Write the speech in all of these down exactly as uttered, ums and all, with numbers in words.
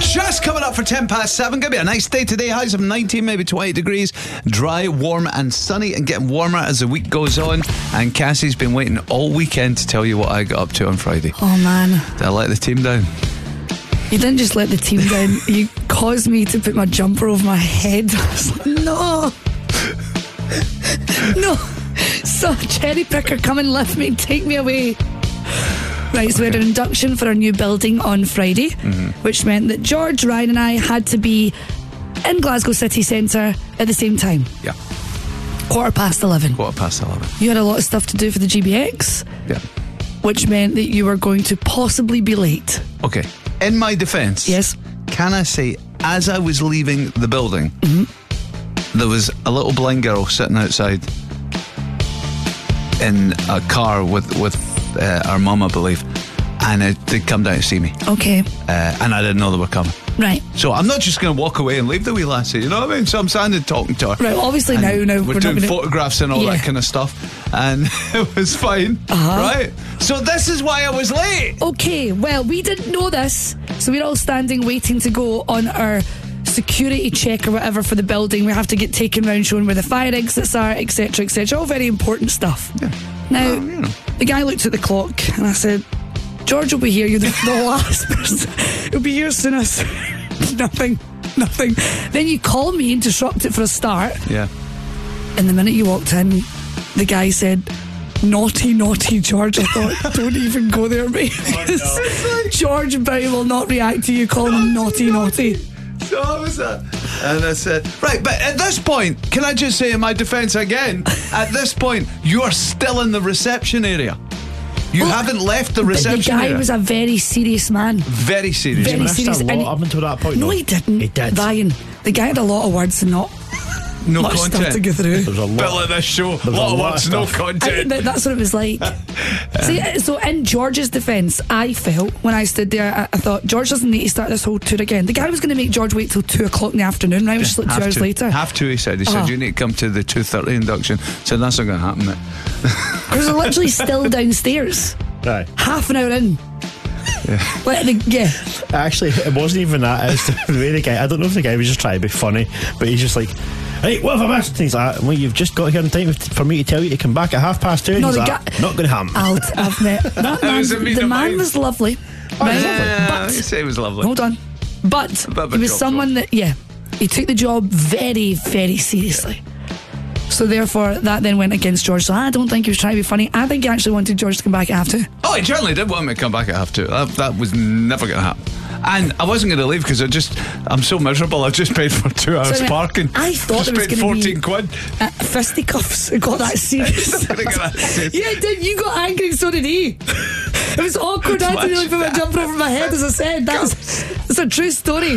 Just coming up for ten past seven. Gonna be a nice day today. Highs of nineteen, maybe twenty degrees. Dry, warm and sunny, and getting warmer as the week goes on. And Cassie's been waiting all weekend to tell you what I got up to on Friday. Oh man, did I let the team down? You didn't just let the team down. You caused me to put my jumper over my head. I was like, no No So cherry picker, come and lift me, take me away. Right, so we had an induction for our new building on Friday, mm-hmm. which meant that George, Ryan and I had to be in Glasgow city centre at the same time. Yeah. Quarter past eleven. Quarter past eleven. You had a lot of stuff to do for the G B X. Yeah. Which meant that you were going to possibly be late. Okay. In my defence, yes, can I say, as I was leaving the building, mm-hmm. there was a little blind girl sitting outside in a car with, with uh, our mum, I believe, and uh, they'd come down to see me. Okay. Uh, and I didn't know they were coming. Right. So I'm not just going to walk away and leave the wee lassie, you know what I mean? So I'm standing talking to her. Right, obviously now, now we're, we're doing not gonna... photographs and all yeah. that kind of stuff, and it was fine. Uh-huh. Right. So this is why I was late. Okay, well, we didn't know this, so we're all standing waiting to go on our security check or whatever for the building. We have to get taken round showing where the fire exits are, etc, etc. All very important stuff. Yeah. Now, well, you know. The guy looked at the clock and I said, George will be here. You're the, the last person. He'll be here soon as. Nothing. Nothing. Then you call me and disrupt it for a start. Yeah. And the minute you walked in, the guy said, naughty, naughty George. I thought, don't even go there, mate. Oh, no. George Bowie will not react to you calling him naughty, naughty. So I was that. And I said, right, but at this point, can I just say in my defence again, at this point, you're still in the reception area. You well, haven't left the reception but the guy area. was a very serious man. Very serious. Very he serious. A lot up until that point. No, though. he didn't. He did. Ryan, the guy had a lot of words and not no much content. stuff to go through. There was a lot of this show. A lot of words, no content. I, that's what it was like. See, so in George's defence, I felt when I stood there, I, I thought George doesn't need to start this whole tour again. The guy was going to make George wait till two o'clock in the afternoon. Right, which was like two hours to. later. Have to, he said. He uh-huh. said you need to come to the two thirty induction. I said that's not going to happen, mate. Because we're literally still downstairs. Right. Half an hour in. Yeah. Like the, yeah. Actually, it wasn't even that. It's the way the guy, I don't know if the guy was just trying to be funny, but he's just like, hey, what have I missed? And he's like, well, you've just got here in time for me to tell you to come back at half past two. And no, he's the like, ga- not going to happen. I'll t- I've met that man. The man was lovely. Oh, right? yeah, but, you say it was lovely. Hold on. But he was someone job. that, yeah, he took the job very, very seriously. So therefore, that then went against George. So I don't think he was trying to be funny. I think he actually wanted George to come back at half two. Oh, he certainly did want me to come back at half two. That, that was never going to happen. And I wasn't going to leave because I just, I'm so miserable. I just paid for two hours so, parking. I thought it was going to be fourteen quid. Uh, fisticuffs. It got that serious. Yeah, it did. You got angry and so did he. It was awkward. I had to really put my jumper over my head, as I said. That's it's a true story.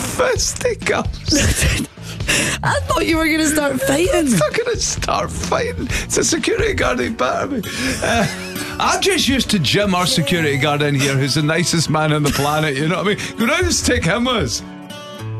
Fisticuffs. I thought you were going to start fighting. I'm not going to start fighting. It's a security guard who battered me. Uh, I'm just used to Jim, our security guard in here, who's the nicest man on the planet. You know what I mean? Go down and just take him with us.